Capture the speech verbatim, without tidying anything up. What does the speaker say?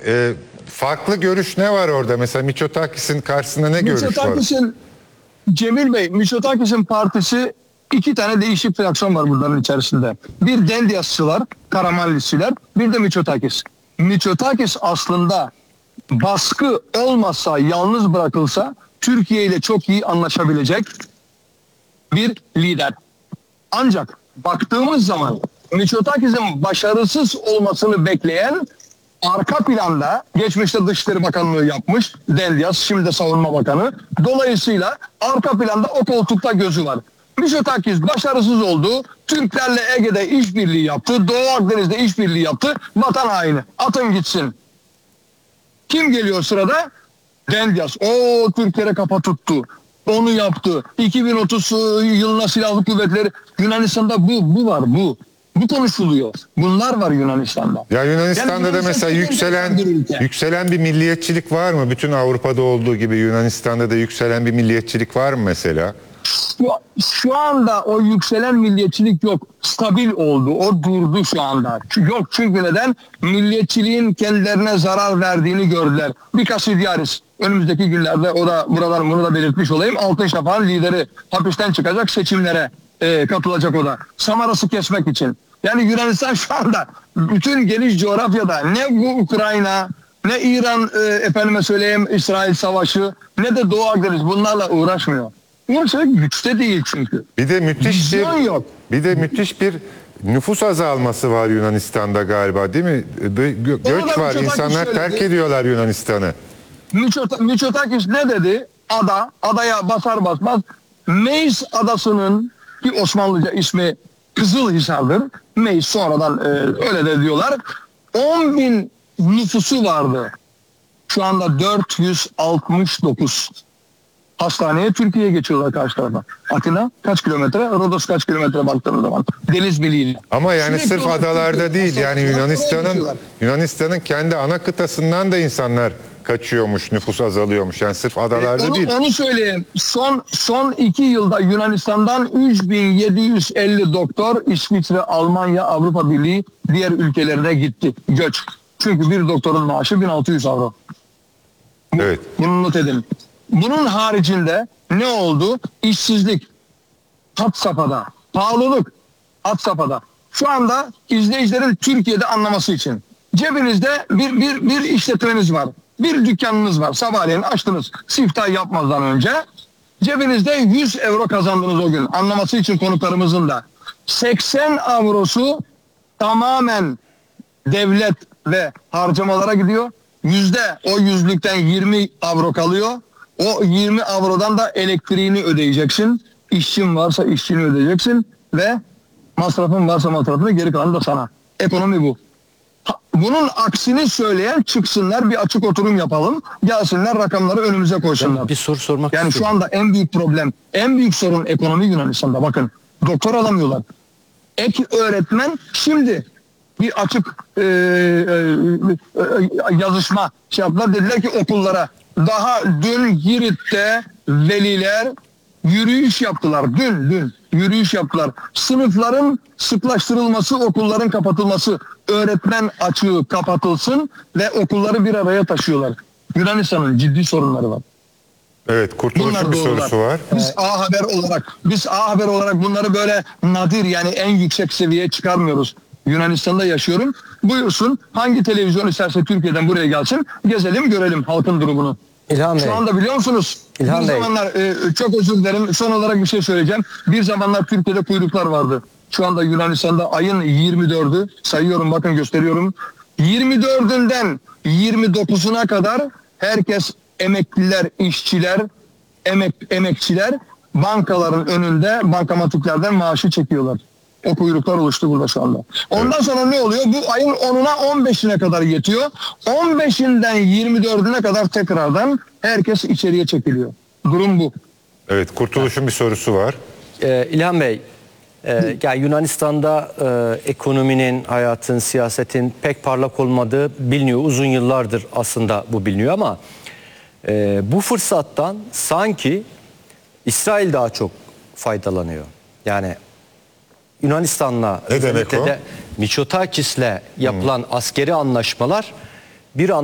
e, farklı görüş ne var orada? Mesela Mitsotakis'in karşısında ne görüş var? Mitsotakis'in, Cemil Bey, Mitsotakis'in partisi iki tane değişik fraksiyon var bunların içerisinde. Bir Dendiasçılar, Karamanlisçiler, bir de Mitsotakis. Mitsotakis aslında baskı olmasa, yalnız bırakılsa Türkiye ile çok iyi anlaşabilecek bir lider. Ancak baktığımız zaman Mitsotakis'in başarısız olmasını bekleyen, arka planda geçmişte Dışişleri Bakanlığı yapmış Dendias, şimdi de Savunma Bakanı. Dolayısıyla arka planda o koltukta gözü var. Mitsotakis başarısız oldu. Türklerle Ege'de işbirliği yaptı. Doğu Akdeniz'de işbirliği yaptı. Vatan haini. Atın gitsin. Kim geliyor sırada? Dendias. O Türklere kafa tuttu. Onu yaptı. iki bin otuz yılına silahlı kuvvetleri Yunanistan'da bu bu var bu. Bu konuşuluyor. Bunlar var Yunanistan'da. Ya Yunanistan'da Yani da Yunanistan mesela yükselen bir yükselen bir milliyetçilik var mı? Bütün Avrupa'da olduğu gibi Yunanistan'da da yükselen bir milliyetçilik var mı mesela? Şu, şu anda o yükselen milliyetçilik yok. Stabil oldu. O durdu şu anda. Yok çünkü neden? Milliyetçiliğin kendilerine zarar verdiğini gördüler. Bir Kasidiaris önümüzdeki günlerde, o da buradan bunu da belirtmiş olayım. Altın Şafak'ın lideri hapisten çıkacak, seçimlere e, katılacak o da. Samarası kesmek için. Yani Yunanistan şu anda bütün geniş coğrafyada ne bu Ukrayna, ne İran e, efendime söyleyeyim İsrail savaşı, ne de Doğu Akdeniz bunlarla uğraşmıyor. Uğraşacak güçte değil çünkü. Bir de müthiş bir Vizyon yok. bir de müthiş bir nüfus azalması var Yunanistan'da galiba, değil mi? Gö- göç Onu da var. Mitsotakis İnsanlar söyledi. terk ediyorlar Yunanistan'ı. Mitsotakis Mitsotakis ne dedi? Ada, adaya basar basmaz Meis adasının, ki Osmanlıca ismi Kızılhisar'dır. Meis sonradan e, öyle de diyorlar. on bin nüfusu vardı. Şu anda dört yüz altmış dokuz. Hastaneye Türkiye'ye geçiyorlar karşı tarafa. Atina kaç kilometre? Rodos kaç kilometre baktığınız zaman? Deniz biliyle. Ama yani Sürekli sırf olarak adalarda Türkiye- değil, yani Oraya Yunanistan'ın geçiyorlar. Yunanistan'ın kendi ana kıtasından da insanlar kaçıyormuş, nüfus azalıyormuş. Yani sırf adalarda onu, değil. onu söyleyeyim. Son son iki yılda Yunanistan'dan üç bin yedi yüz elli doktor İsviçre, Almanya, Avrupa Birliği diğer ülkelerine gitti. Göç. Çünkü bir doktorun maaşı bin altı yüz avro. Bu- Evet. Bunu not edin. Bunun haricinde ne oldu? İşsizlik had safhada, pahalılık had safhada. Şu anda izleyicilerin Türkiye'de anlaması için cebinizde bir bir bir işletmeniz var. Bir dükkanınız var. Sabahleyin açtınız. Siftah yapmadan önce cebinizde yüz euro kazandınız o gün. Anlaması için konuklarımızın da seksen avrosu tamamen devlet ve harcamalara gidiyor. Yüzde o yüzlükten yirmi avro kalıyor. O yirmi avrodan da elektriğini ödeyeceksin. İşçin varsa işçini ödeyeceksin ve masrafın varsa masrafını, geri kalanı da sana. Ekonomi bu. Ha, bunun aksini söyleyen çıksınlar, bir açık oturum yapalım. Gelsinler rakamları önümüze koysunlar. Bir soru sormak Yani istiyorum. şu anda en büyük problem, en büyük sorun ekonomi Yunanistan'da. Bakın doktor alamıyorlar. Ek öğretmen şimdi bir açık e, e, e, yazışma şey yaptılar. Dediler ki okullara, daha dün Girit'te veliler yürüyüş yaptılar. Dün dün yürüyüş yaptılar. Sınıfların sıklaştırılması, okulların kapatılması, öğretmen açığı kapatılsın ve okulları bir araya taşıyorlar. Yunanistan'ın ciddi sorunları var. Evet, Kurtuluş'un bir doğrular. sorusu var. Biz A Haber olarak, biz A Haber olarak bunları böyle nadir, yani en yüksek seviyeye çıkarmıyoruz. Yunanistan'da yaşıyorum. Buyursun, hangi televizyon isterse Türkiye'den buraya gelsin. Gezelim, görelim halkın durumunu. İlhan Bey. Şu anda biliyor musunuz? İlhan bir Bey. zamanlar e, çok özür dilerim. Son olarak bir şey söyleyeceğim. Bir zamanlar Türkiye'de kuyruklar vardı. Şu anda Yunanistan'da ayın yirmi dördü, sayıyorum bakın gösteriyorum. yirmi dördünden yirmi dokuzuna kadar herkes, emekliler, işçiler, emek emekçiler bankaların önünde bankamatiklerden maaşı çekiyorlar. O kuyruklar oluştu burada şu anda. Ondan Evet. sonra ne oluyor? Bu ayın onuna on beşine kadar yetiyor. on beşinden yirmi dördüne kadar tekrardan herkes içeriye çekiliyor. Durum bu. Evet, Kurtuluş'un bir sorusu var. Ee, İlhan Bey, e, yani Yunanistan'da e, ekonominin, hayatın, siyasetin pek parlak olmadığı biliniyor. Uzun yıllardır aslında bu biliniyor ama e, bu fırsattan sanki İsrail daha çok faydalanıyor. Yani Yunanistan'la, Ne demek özellikle o? de Mitsotakis'le yapılan askeri anlaşmalar bir an